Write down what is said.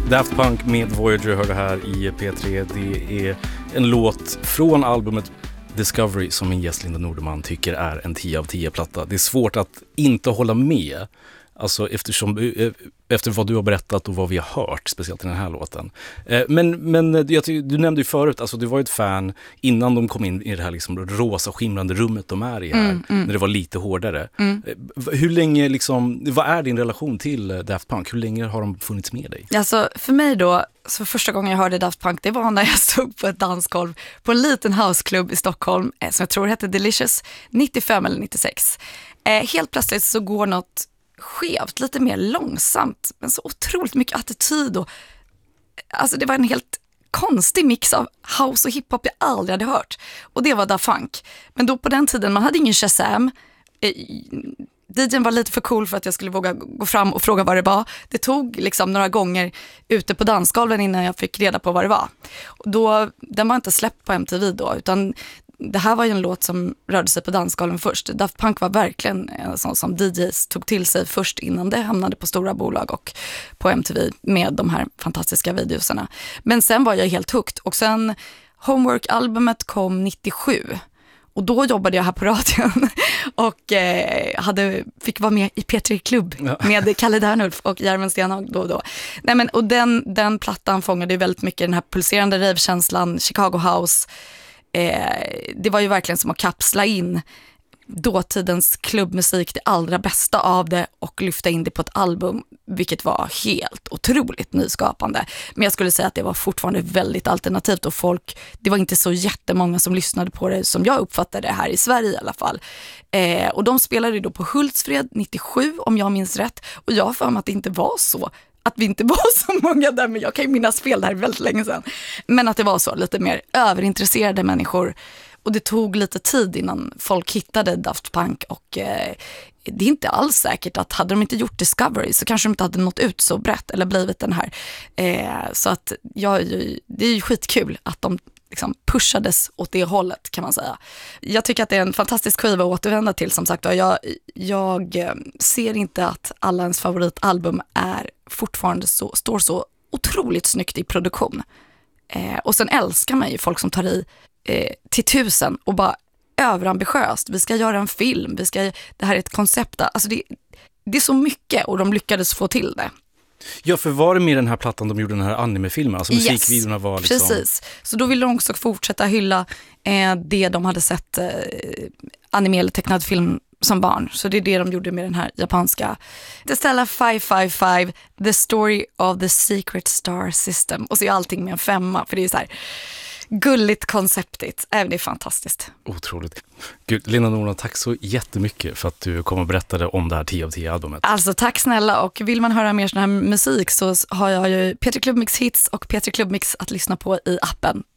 Daft Punk med Voyager hörde här i P3. Det är en låt från albumet Discovery som min gäst Linda Nordeman tycker är en 10 av 10-platta. Det är svårt att inte hålla med. Alltså efter vad du har berättat och vad vi har hört, speciellt i den här låten. Men du nämnde ju förut, alltså du var ju ett fan innan de kom in i det här liksom rosa skimrande rummet de är i här, när det var lite hårdare. Hur länge liksom, vad är din relation till Daft Punk? Hur länge har de funnits med dig? Alltså för mig då, så första gången jag hörde Daft Punk, det var när jag stod på ett dansgolv på en liten houseklubb i Stockholm, som jag tror hette Delicious, 95 eller 96. Helt plötsligt så går något skevt, lite mer långsamt, men så otroligt mycket attityd och alltså det var en helt konstig mix av house och hiphop jag aldrig hade hört, och det var Daft Punk. Men då på den tiden, man hade ingen Shazam, DJn var lite för cool för att jag skulle våga gå fram och fråga vad det var. Det tog liksom några gånger ute på dansgolven innan jag fick reda på vad det var. Och då, den var inte släppt på MTV då, utan det här var ju en låt som rörde sig på dansgolven först. Daft Punk var verkligen en sån som DJs tog till sig först innan det hamnade på stora bolag och på MTV med de här fantastiska videosarna. Men sen var jag helt hooked, och sen Homework-albumet kom 97. Och då jobbade jag här på radion och fick vara med i P3 Klubb med Kalle Dernulf och Järven Stenhag då och då. Nej, men, och den plattan fångade ju väldigt mycket den här pulserande rave-känslan, Chicago House. Det var ju verkligen som att kapsla in dåtidens klubbmusik, det allra bästa av det, och lyfta in det på ett album, vilket var helt otroligt nyskapande. Men jag skulle säga att det var fortfarande väldigt alternativt, och det var inte så jättemånga som lyssnade på det som jag uppfattade det här i Sverige i alla fall. Och de spelade då på Hultsfred 97 om jag minns rätt, och jag har för mig att det inte var så. Att vi inte var så många där, men jag kan ju minnas fel, det här väldigt länge sedan. Men att det var så, lite mer överintresserade människor. Och det tog lite tid innan folk hittade Daft Punk, och det är inte alls säkert att hade de inte gjort Discovery så kanske de inte hade nått ut så brett eller blivit den här. Så att det är ju skitkul att de liksom pushades åt det hållet, kan man säga. Jag tycker att det är en fantastisk skiva att återvända till, som sagt. Jag ser inte att alla ens favoritalbum fortfarande står så otroligt snyggt i produktion. Och sen älskar man ju folk som tar i till 1000 och bara överambitiöst. Vi ska göra en film, det här är ett koncept. Alltså det är så mycket, och de lyckades få till det. Ja, för var det med den här plattan de gjorde den här anime-filmen? Alltså musikvideorna var liksom... Precis. Så då ville de också fortsätta hylla det de hade sett anime eller tecknad film som barn. Så det är det de gjorde med den här japanska The Stella 555, The Story of the Secret Star System. Och så är allting med en 5, för det är så här gulligt, konceptigt. Även det är fantastiskt. Otroligt. Gud, Linda Nordeman, tack så jättemycket för att du kom och berättade om det här 10 av 10-albumet. Alltså tack snälla, och vill man höra mer sån här musik så har jag ju P3 Klubb Mix Hits och P3 Klubb Mix att lyssna på i appen.